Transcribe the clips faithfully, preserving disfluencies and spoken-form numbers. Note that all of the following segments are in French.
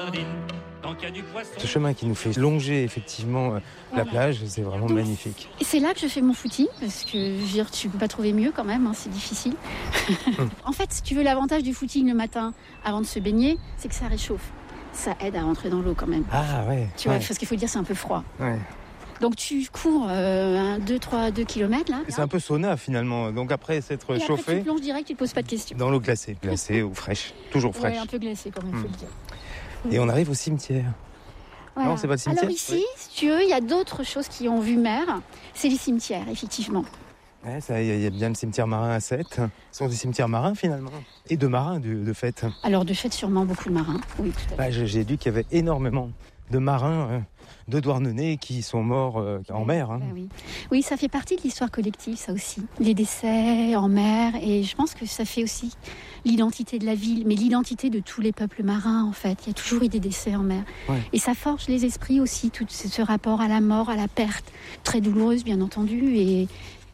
Ce chemin qui nous fait longer effectivement la voilà. plage, c'est vraiment Donc, magnifique. Et c'est là que je fais mon footing, parce que je veux dire, tu ne peux pas trouver mieux quand même, hein, c'est difficile. hum. En fait, si tu veux, l'avantage du footing le matin avant de se baigner, c'est que ça réchauffe. Ça aide à rentrer dans l'eau quand même. Ah ouais. Tu ouais. vois, parce qu'il faut le dire, c'est un peu froid. Ouais. Donc tu cours euh, deux, trois, deux kilomètres là. C'est un peu sauna finalement. Donc après s'être et chauffé. Après tu plonges direct, tu te poses pas de questions. Dans l'eau glacée, glacée ou fraîche, toujours fraîche. Ouais, un peu glacée quand même, mmh. faut le dire. Et on arrive au cimetière. Voilà. Non, c'est pas le cimetière. Alors ici, oui. si tu veux, il y a d'autres choses qui ont vu mer. C'est les cimetières, effectivement. Il ouais, y, y a bien le cimetière marin à Sète. Ce sont des cimetières marins finalement. Et de marins de, de fait. Alors de fait, sûrement beaucoup de marins. Oui, tout à fait. Bah, j'ai lu qu'il y avait énormément de marins euh, de Douarnenez qui sont morts euh, en mer. Hein. Bah oui. oui, ça fait partie de l'histoire collective, ça aussi. Les décès en mer, et je pense que ça fait aussi l'identité de la ville, mais l'identité de tous les peuples marins, en fait. Il y a toujours eu des décès en mer. Ouais. Et ça forge les esprits aussi, tout ce rapport à la mort, à la perte, très douloureuse, bien entendu, et...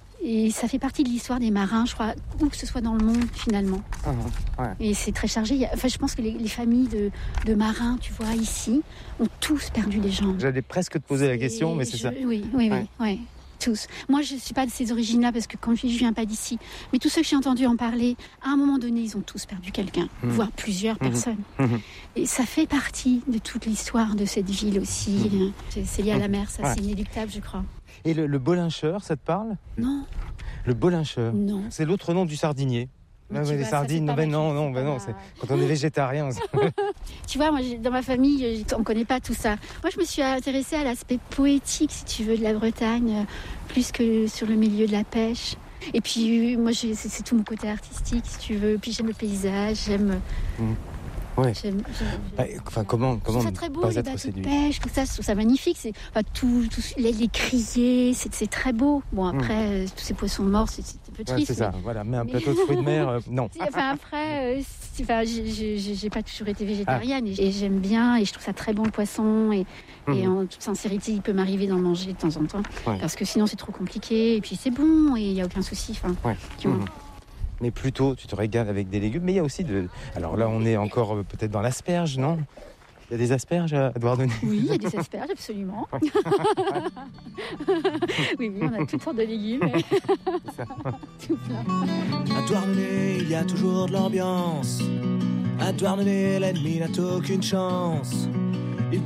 Et ça fait partie de l'histoire des marins, je crois, où que ce soit dans le monde, finalement. Mmh, ouais. Et c'est très chargé. Enfin, je pense que les, les familles de, de marins, tu vois, ici, ont tous perdu des gens. J'allais presque te poser la question, mais c'est je, ça. Oui, oui, ouais. oui, oui, tous. Moi, je ne suis pas de ces origines-là, parce que quand je viens pas d'ici. Mais tous ceux que j'ai entendus en parler, à un moment donné, ils ont tous perdu quelqu'un, mmh. voire plusieurs mmh. personnes. Mmh. Et ça fait partie de toute l'histoire de cette ville aussi. Mmh. C'est, c'est lié à la mer, ça, ouais. c'est inéluctable, je crois. Et le, le bolincheur, ça te parle ? Non. Le bolincheur. Non. C'est l'autre nom du sardinier. Ah, ouais, les vois, sardines, non, ben non, non, ben non, c'est quand on est végétarien. Tu vois, moi, dans ma famille, on ne connaît pas tout ça. Moi, je me suis intéressée à l'aspect poétique, si tu veux, de la Bretagne, plus que sur le milieu de la pêche. Et puis, moi, j'ai, c'est, c'est tout mon côté artistique, si tu veux. Puis j'aime le paysage, j'aime... Mmh. Ouais. J'aime, j'aime, bah, enfin, comment, comment c'est très beau, les bateaux de pêche, tout ça, je trouve ça magnifique. C'est, enfin, tout, tout, les, les criers, c'est, c'est très beau. Bon, après, mmh. tous ces poissons morts, c'est, c'est un peu triste. Ouais, c'est mais... ça, voilà. Mais un mais... plateau de fruits de mer, euh, non. Enfin, après, euh, enfin, j'ai, j'ai, j'ai pas toujours été végétarienne ah. et j'aime bien et je trouve ça très bon le poisson. Et, mmh. et en toute sincérité, il peut m'arriver d'en manger de temps en temps. Ouais. Parce que sinon, c'est trop compliqué. Et puis, c'est bon et il n'y a aucun souci. Enfin, ouais. tu vois. Mmh. Mais plutôt, tu te régales avec des légumes. Mais il y a aussi de... Alors là, on est encore euh, peut-être dans l'asperge, non ? Il y a des asperges à Douarnenez ? Oui, il y a des asperges, absolument. oui, oui, on a toutes sortes de légumes. C'est ça. Tout plein. À Douarnenez, il y a toujours de l'ambiance. À Douarnenez, l'ennemi n'a aucune chance.